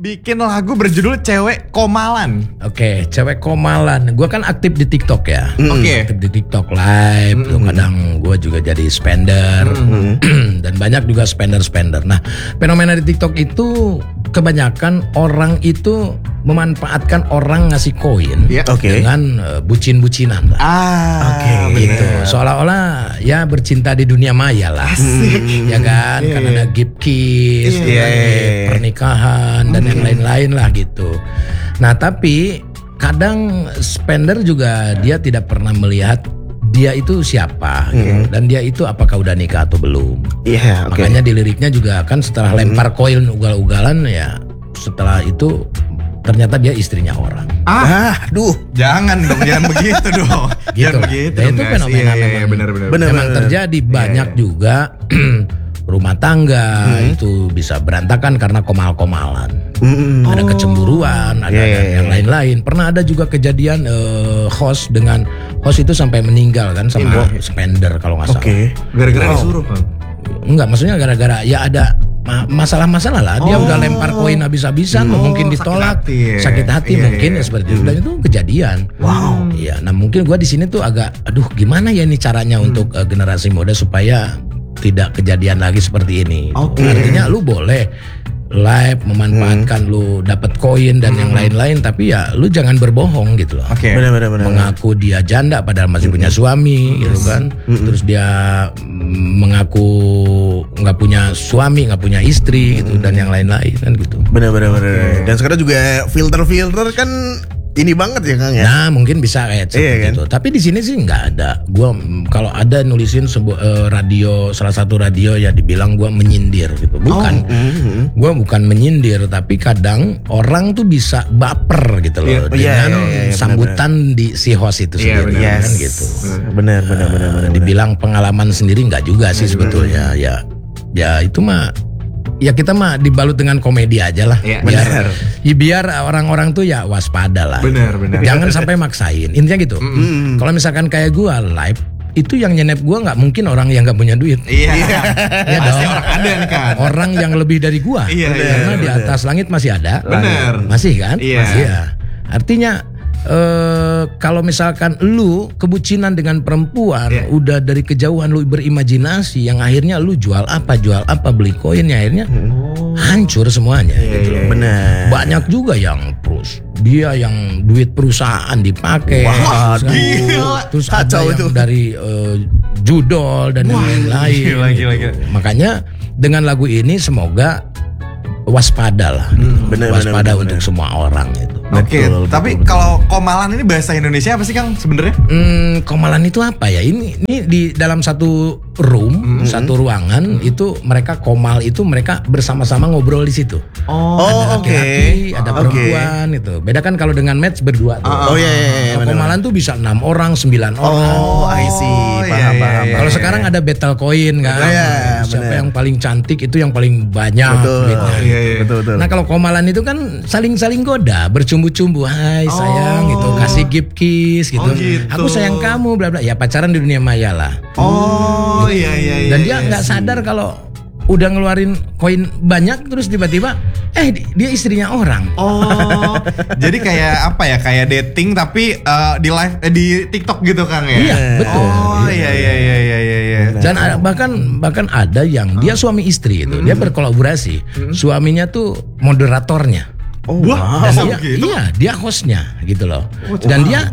bikin lagu berjudul Cewek Komalan. Oke, Cewek Komalan. Gue kan aktif di TikTok ya. Oke. Aktif di TikTok live. Tuh kadang gue juga jadi spender. Dan banyak juga spender-spender. Nah, fenomena di TikTok itu kebanyakan orang itu memanfaatkan orang ngasih koin dengan bucin-bucinan lah. Gitu. Seolah-olah ya bercinta di dunia maya lah. Ya kan? Karena ada gift kiss, pernikahan dan yang lain-lain lah gitu. Nah, tapi kadang spender juga dia tidak pernah melihat dia itu siapa gitu. Dan dia itu apakah udah nikah atau belum. Makanya di liriknya juga kan setelah lempar koin ugal-ugalan ya, setelah itu ternyata dia istrinya orang. Jangan dong, jangan begitu dong. Gitu. Jangan begitu. Dan itu fenomena memang terjadi banyak juga. Rumah tangga itu bisa berantakan karena komal-komalan. Ada kecemburuan, ada yang lain-lain. Pernah ada juga kejadian host itu sampai meninggal kan sama spender kalau nggak salah. Gara-gara disuruh kan? Enggak, maksudnya gara-gara ya ada masalah-masalah lah. Dia udah lempar koin habis-habisan, mungkin ditolak, sakit hati mungkin ya seperti itu. Dan itu kejadian. Iya, nah mungkin gua di sini tuh agak, aduh gimana ya ini caranya untuk generasi muda supaya tidak kejadian lagi seperti ini. Artinya lu boleh live memanfaatkan lu dapat koin dan yang lain-lain, tapi ya lu jangan berbohong gitu loh. Benar. Mengaku dia janda padahal masih punya suami gitu kan. Terus dia mengaku nggak punya suami, nggak punya istri gitu dan yang lain-lain kan gitu. Benar. Dan sekarang juga filter kan ini banget ya Kang ya. Nah mungkin bisa kayak seperti itu. Tapi di sini sih nggak ada. Gua kalau ada nulisin sebuah radio, salah satu radio ya dibilang gua menyindir gitu. Bukan. Gua bukan menyindir, tapi kadang orang tuh bisa baper gitu loh dengan sambutan di si host itu sendiri kan gitu. Benar. Dibilang pengalaman sendiri nggak juga sih sebetulnya. Ya itu mah. Ya kita mah dibalut dengan komedi aja lah, biar orang-orang tuh ya waspada lah. Benar. Jangan sampai maksain. Intinya gitu. Kalau misalkan kayak gua live, itu yang nyenep gua nggak mungkin orang yang nggak punya duit. Ya pasti orang ada nih kan. Orang yang lebih dari gua. Karena di atas langit masih ada. Benar. Masih kan? Iya. Artinya kalau misalkan lu kebucinan dengan perempuan udah dari kejauhan lu berimajinasi yang akhirnya lu jual apa beli koinnya akhirnya hancur semuanya gitu loh. Benar. Banyak juga yang dia yang duit perusahaan dipakai. Terus ada yang dari judol dan yang lain-lain. Gila. Makanya dengan lagu ini semoga waspada lah. Waspada untuk semua orang itu. Tapi kalau komalan ini bahasa Indonesia apa sih Kang sebenarnya? Komalan itu apa ya? Ini di dalam satu room, satu ruangan itu mereka komal itu mereka bersama-sama ngobrol di situ. Ada laki-laki, ada perempuan itu. Beda kan kalau dengan match berdua tuh. Komalan tuh bisa 6 orang, 9 orang. I see. Paham. Kalau sekarang ada battle coin kan. Siapa yang paling cantik itu yang paling banyak duitnya. Betul. Nah kalau komalan itu kan saling goda, bercumbu-cumbu, hai sayang gitu, kasih gift kiss gitu. Aku sayang kamu, bla bla. Ya pacaran di dunia maya lah. Iya. Dan dia nggak sadar kalau udah ngeluarin koin banyak terus tiba-tiba dia istrinya orang. Jadi kayak apa ya? Kayak dating tapi di live di TikTok gitu Kang ya. Iya, betul. Iya. Dan bahkan ada yang dia suami istri itu, dia berkolaborasi. Suaminya tuh moderatornya. Dia hostnya gitu loh. Dan dia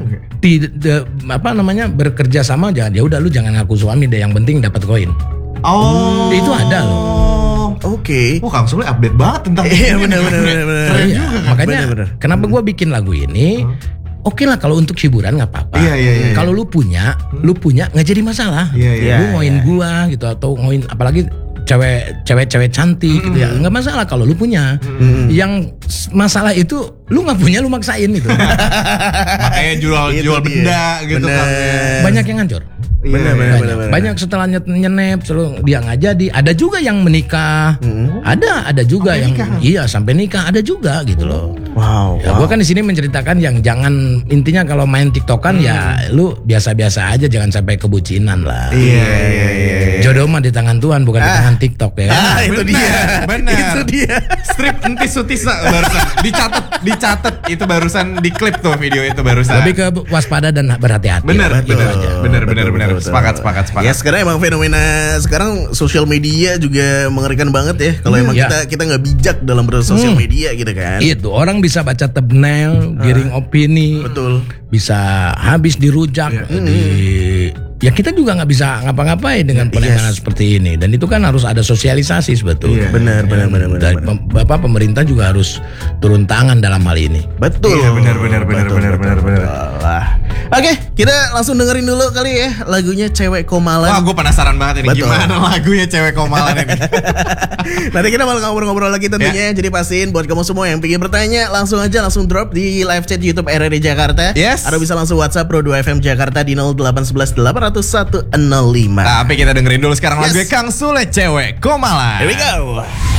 bekerja sama ya udah lu jangan ngaku suami deh, yang penting dapat koin. Itu ada loh. Kang Sule update banget tentang benar. Makanya kenapa gue bikin lagu ini? Oke lah kalau untuk hiburan nggak apa-apa. Kalau lu punya nggak jadi masalah. Lu ngoin gua gitu atau ngoin apalagi cewek cantik gitu ya, nggak masalah kalau lu punya. Yang masalah itu lu nggak punya, lu maksain itu. Makanya jual benda gitu kan. Banyak yang hancur. Banyak setelah nyenep selalu dia nggak jadi. Ada juga yang menikah. Ada juga sampai yang sampai nikah ada juga gitu loh. Gua kan di sini menceritakan yang jangan, intinya kalau main TikTokan ya lu biasa-biasa aja, jangan sampai kebucinan lah. Iya. Jodoh mah di tangan Tuhan, bukan di tangan TikTok ya. Itu dia. Bener. Itu dia. Strip entis sutisa barusan dicatat itu barusan diklip tuh video itu barusan. Lebih ke waspada dan berhati-hati. Bener. Betul. Sepakat. Ya sekarang emang fenomena sekarang sosial media juga mengerikan banget ya. Kalau emang kita nggak bijak dalam bersosial media gitu kan. Itu orang bisa baca thumbnail, giring opini. Betul. Bisa habis dirujak ya kita juga nggak bisa ngapa-ngapain dengan penanganan seperti ini, dan itu kan harus ada sosialisasi sebetulnya. Benar. Dari Bapak pemerintah juga harus turun tangan dalam hal ini. Betul. Iya, benar. Oke, kita langsung dengerin dulu kali ya lagunya Cewek Komalan. Wah, gue penasaran banget ini. Betul. Gimana lagunya Cewek Komalan ini. Nanti kita bakal ngobrol-ngobrol lagi tentunya. Jadi pastiin buat kamu semua yang pengen bertanya langsung drop di live chat YouTube RRI Jakarta. Yes. Atau bisa langsung WhatsApp Pro 2 FM Jakarta di 0811 800 105. Tapi kita dengerin dulu sekarang Yes. lagunya Kang Sule Cewek Komalan. Here we go.